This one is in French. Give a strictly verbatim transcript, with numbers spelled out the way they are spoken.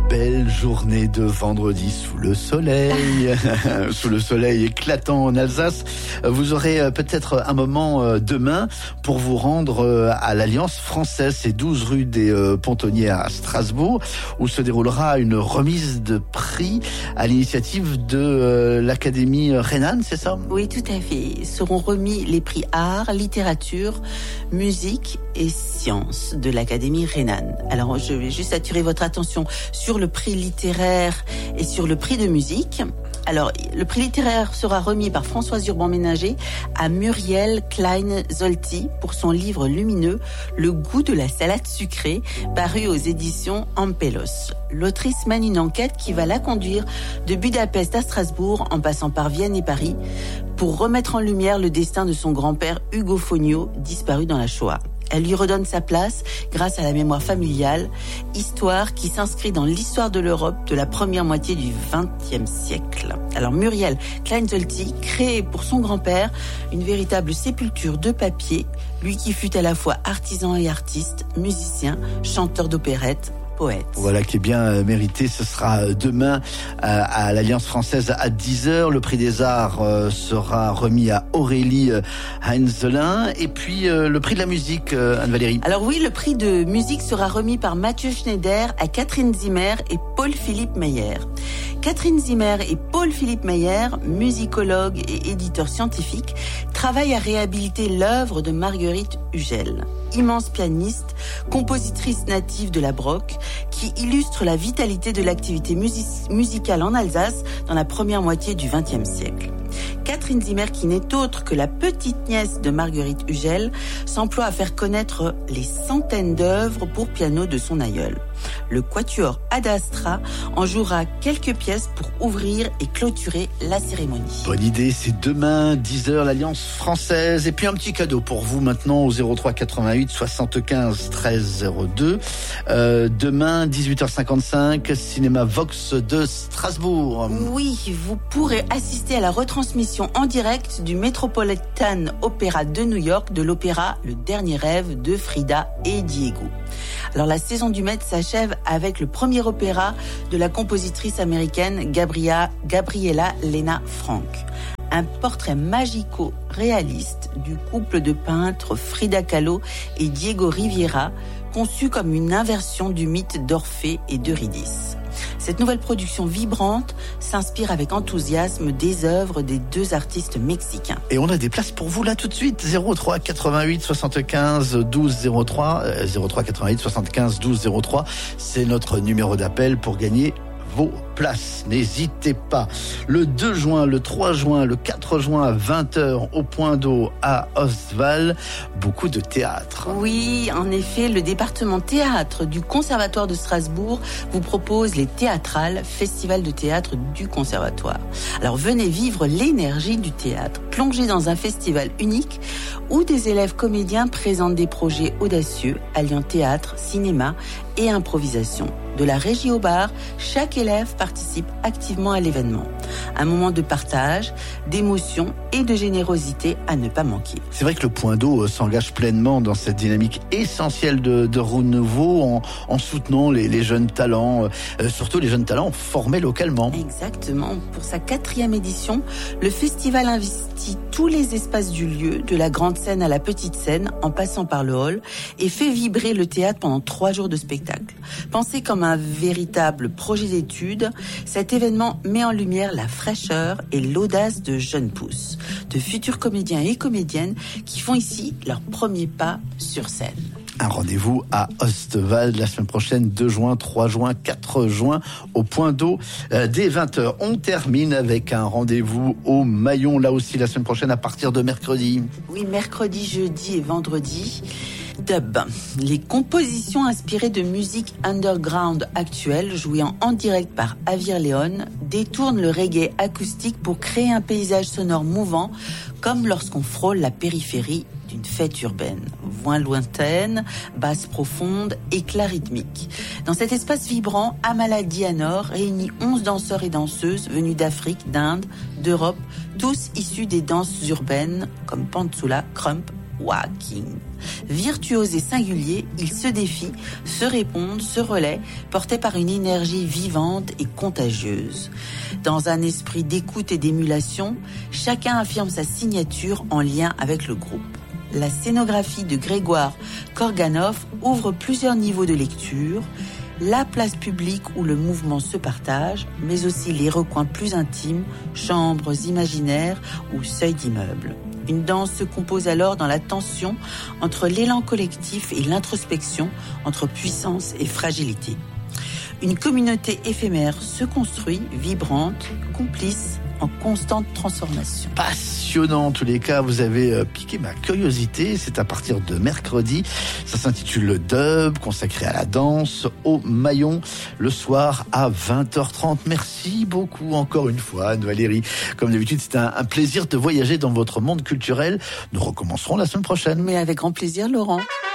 belle journée de vendredi sous le soleil, sous le soleil éclatant en Alsace. Vous aurez peut-être un moment demain pour vous rendre à l'Alliance française, c'est douze rue des Pontonniers à Strasbourg, où se déroulera une remise de prix à l'initiative de l'Académie Rhénane, c'est ça? Oui, tout à fait. Seront remis les prix art, littérature, musique et sciences de l'Académie Rhénane. Alors, je vais juste attirer votre attention sur le prix littéraire et sur le prix de musique. Alors, le prix littéraire sera remis par Françoise Urban-Ménager à Muriel Klein-Zolti pour son livre lumineux « Le goût de la salade sucrée » paru aux éditions Ampelos. L'autrice mène une enquête qui va la conduire de Budapest à Strasbourg en passant par Vienne et Paris pour remettre en lumière le destin de son grand-père Hugo Fogno, disparu dans la Shoah. Elle lui redonne sa place grâce à la mémoire familiale, histoire qui s'inscrit dans l'histoire de l'Europe de la première moitié du vingtième siècle. Alors Muriel Klein-Zolti crée pour son grand-père une véritable sépulture de papier, lui qui fut à la fois artisan et artiste, musicien, chanteur d'opérette, poète. Voilà qui est bien mérité. Ce sera demain à l'Alliance française à dix heures. Le prix des arts sera remis à Aurélie Heinzelin. Et puis le prix de la musique, Anne-Valérie. Alors oui, le prix de musique sera remis par Mathieu Schneider à Catherine Zimmer et Paul-Philippe Meyer. Catherine Zimmer et Paul-Philippe Meyer, musicologues et éditeurs scientifiques, travaillent à réhabiliter l'œuvre de Marguerite Ugel, immense pianiste, compositrice native de la Broc, qui illustre la vitalité de l'activité music- musicale en Alsace dans la première moitié du vingtième siècle. Catherine Zimmer, qui n'est autre que la petite nièce de Marguerite Ugel, s'emploie à faire connaître les centaines d'œuvres pour piano de son aïeul. Le quatuor Ad Astra en jouera quelques pièces pour ouvrir et clôturer la cérémonie. Bonne idée, c'est demain, dix heures, l'Alliance française. Et puis un petit cadeau pour vous maintenant au zéro trois quatre-vingt-huit soixante-quinze treize zéro deux. Euh, demain, dix-huit heures cinquante-cinq, Cinéma Vox de Strasbourg. Oui, vous pourrez assister à la retransmission en direct du Metropolitan Opera de New York de l'opéra Le Dernier Rêve de Frida et Diego. Alors la saison du Met s'achève avec le premier opéra de la compositrice américaine Gabriella, Gabriella Lena Frank. Un portrait magico-réaliste du couple de peintres Frida Kahlo et Diego Rivera, conçu comme une inversion du mythe d'Orphée et d'Eurydice. Cette nouvelle production vibrante s'inspire avec enthousiasme des œuvres des deux artistes mexicains. Et on a des places pour vous là tout de suite. zéro trois quatre-vingt-huit soixante-quinze douze zéro trois. zéro trois quatre-vingt-huit soixante-quinze douze zéro trois. C'est notre numéro d'appel pour gagner vos places. N'hésitez pas. Le deux juin, le trois juin, le quatre juin à vingt heures au Point d'eau à Ostwald, beaucoup de théâtre. Oui, en effet, le département théâtre du Conservatoire de Strasbourg vous propose les Théâtrales, festival de théâtre du Conservatoire. Alors venez vivre l'énergie du théâtre, plongez dans un festival unique où des élèves comédiens présentent des projets audacieux alliant théâtre, cinéma et improvisation. De la régie au bar, chaque élève participe activement à l'événement. Un moment de partage, d'émotion et de générosité à ne pas manquer. C'est vrai que le Point d'eau s'engage pleinement dans cette dynamique essentielle de, de renouveau en, en soutenant les, les jeunes talents, euh, surtout les jeunes talents formés localement. Exactement. Pour sa quatrième édition, le festival investit tous les espaces du lieu, de la grande scène à la petite scène, en passant par le hall, et fait vibrer le théâtre pendant trois jours de spectacle. Pensé comme un véritable projet d'étude, cet événement met en lumière la fraîcheur et l'audace de jeunes pousses, de futurs comédiens et comédiennes qui font ici leur premier pas sur scène. Un rendez-vous à Ostwald la semaine prochaine, deux juin, trois juin, quatre juin, au Point d'eau, euh, dès vingt heures. On termine avec un rendez-vous au Maillon, là aussi la semaine prochaine à partir de mercredi. Oui, mercredi, jeudi et vendredi. Dub. Les compositions inspirées de musique underground actuelle, jouées en direct par Avir Leon, détournent le reggae acoustique pour créer un paysage sonore mouvant, comme lorsqu'on frôle la périphérie d'une fête urbaine. Voix lointaine, basse profonde, éclat rythmique. Dans cet espace vibrant, Amala Dianor réunit onze danseurs et danseuses venus d'Afrique, d'Inde, d'Europe, tous issus des danses urbaines comme Pantsula, Crump, Walking. Virtuoses et singuliers, ils se défient, se répondent, se relaient, portés par une énergie vivante et contagieuse. Dans un esprit d'écoute et d'émulation, chacun affirme sa signature en lien avec le groupe. La scénographie de Grégoire Korganov ouvre plusieurs niveaux de lecture, la place publique où le mouvement se partage, mais aussi les recoins plus intimes, chambres imaginaires ou seuils d'immeubles. Une danse se compose alors dans la tension entre l'élan collectif et l'introspection, entre puissance et fragilité. Une communauté éphémère se construit, vibrante, complice, en constante transformation. Passionnant en tous les cas, vous avez piqué ma curiosité, c'est à partir de mercredi, ça s'intitule le Dub, consacré à la danse, au Maillon, le soir à vingt heures trente. Merci beaucoup encore une fois Anne-Valérie. Comme d'habitude, c'est un, un plaisir de voyager dans votre monde culturel. Nous recommencerons la semaine prochaine. Mais avec grand plaisir Laurent.